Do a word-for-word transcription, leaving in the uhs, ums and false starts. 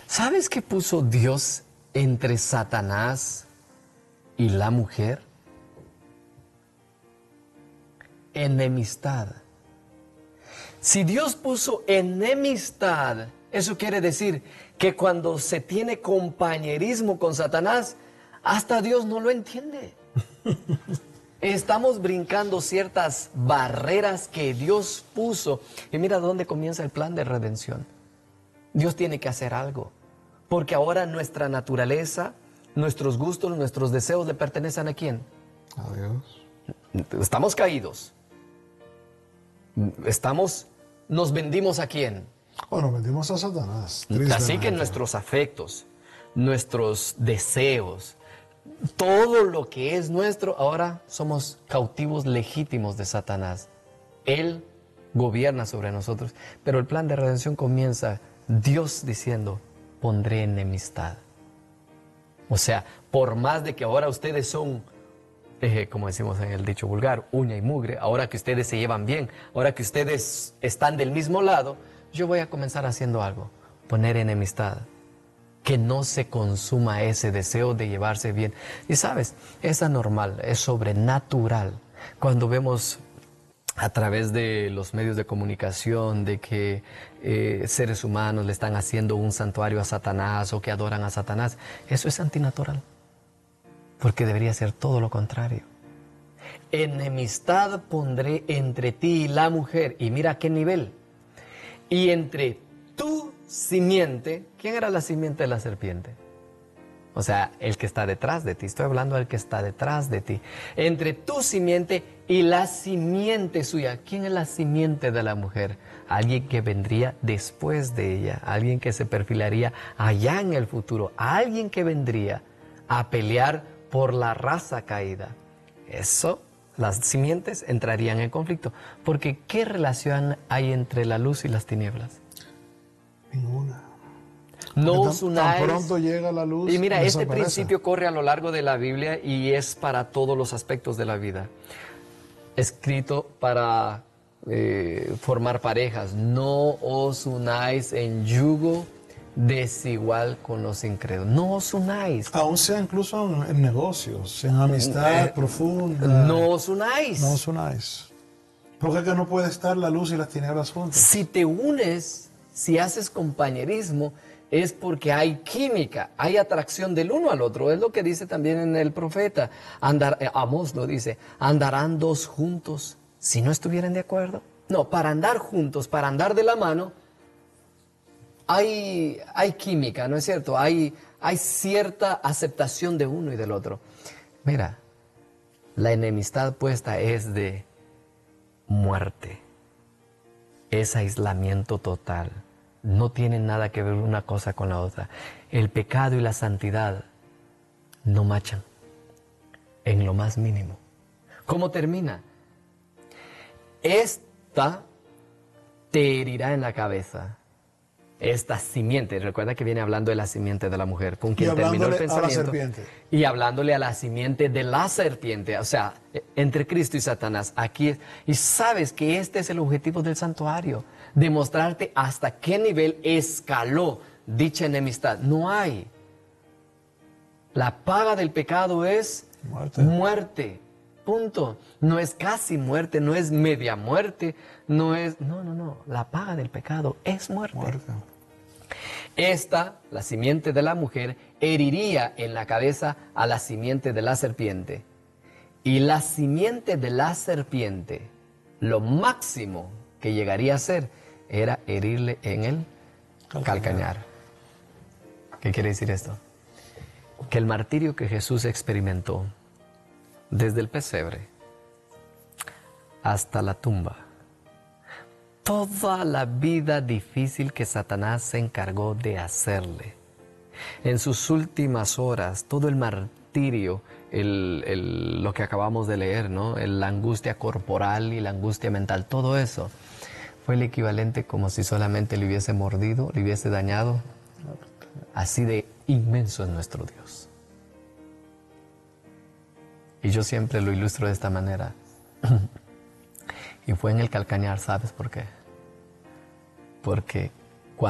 ¿Sabes qué puso Dios entre Satanás y la mujer? Enemistad. Si Dios puso enemistad, eso quiere decir que cuando se tiene compañerismo con Satanás, hasta Dios no lo entiende. Estamos brincando ciertas barreras que Dios puso. Y mira dónde comienza el plan de redención. Dios tiene que hacer algo. Porque ahora nuestra naturaleza, nuestros gustos, nuestros deseos le pertenecen ¿a quién? A Dios. Estamos caídos. Estamos, nos vendimos ¿a quién? Bueno, vendimos a Satanás. Así que tristemente. nuestros afectos, nuestros deseos, todo lo que es nuestro, ahora somos cautivos legítimos de Satanás. Él gobierna sobre nosotros. Pero el plan de redención comienza Dios diciendo, pondré enemistad. O sea, por más de que ahora ustedes son, eh, como decimos en el dicho vulgar, uña y mugre, ahora que ustedes se llevan bien, ahora que ustedes están del mismo lado, yo voy a comenzar haciendo algo, poner enemistad. Que no se consuma ese deseo de llevarse bien. Y sabes, es anormal, es sobrenatural. Cuando vemos a través de los medios de comunicación de que eh, seres humanos le están haciendo un santuario a Satanás o que adoran a Satanás, eso es antinatural. Porque debería ser todo lo contrario. Enemistad pondré entre ti y la mujer. Y mira a qué nivel. Y entre tu simiente. ¿Quién era la simiente de la serpiente? O sea, el que está detrás de ti. Estoy hablando del que está detrás de ti. Entre tu simiente y la simiente suya. ¿Quién es la simiente de la mujer? Alguien que vendría después de ella. Alguien que se perfilaría allá en el futuro. Alguien que vendría a pelear por la raza caída. Eso, las simientes entrarían en conflicto. Porque ¿qué relación hay entre la luz y las tinieblas? Ninguna. No Tan- os unáis. Tan pronto llega la luz. Y mira, este desaparece. principio corre a lo largo de la Biblia y es para todos los aspectos de la vida. Escrito para eh, formar parejas. No os unáis en yugo desigual con los incrédulos. No os unáis. Aún sea incluso en, en negocios, en amistad Eh, profunda. No os unáis. No os unáis. Porque es que no puede estar la luz y las tinieblas juntas. Si te unes, si haces compañerismo, es porque hay química, hay atracción del uno al otro. Es lo que dice también en el profeta. Andar, eh, Amós lo dice, andarán dos juntos si no estuvieran de acuerdo. No, para andar juntos, para andar de la mano, hay, hay química, ¿no es cierto? Hay, hay cierta aceptación de uno y del otro. Mira, la enemistad puesta es de muerte, es aislamiento total. No tienen nada que ver una cosa con la otra. El pecado y la santidad no machan en lo más mínimo. ¿Cómo termina? Esta te herirá en la cabeza. Esta simiente, recuerda que viene hablando de la simiente de la mujer, con quien terminó el hablándole a la pensamiento. serpiente. Y hablándole a la simiente de la serpiente, o sea, entre Cristo y Satanás. Aquí es, y sabes que este es el objetivo del santuario, demostrarte hasta qué nivel escaló dicha enemistad. No hay. La paga del pecado es Muerte. muerte. Punto. No es casi muerte, no es media muerte, no es... No, no, no. La paga del pecado es muerte. Muerte. Esta, la simiente de la mujer, heriría en la cabeza a la simiente de la serpiente. Y la simiente de la serpiente, lo máximo que llegaría a hacer, era herirle en el calcañar. calcañar. ¿Qué quiere decir esto? Que el martirio que Jesús experimentó, desde el pesebre hasta la tumba, toda la vida difícil que Satanás se encargó de hacerle, en sus últimas horas, todo el martirio, el, el, lo que acabamos de leer, ¿no? La angustia corporal y la angustia mental, todo eso fue el equivalente como si solamente le hubiese mordido, le hubiese dañado. Así de inmenso es nuestro Dios. Y yo siempre lo ilustro de esta manera. Y fue en el calcañar, ¿sabes por qué? Porque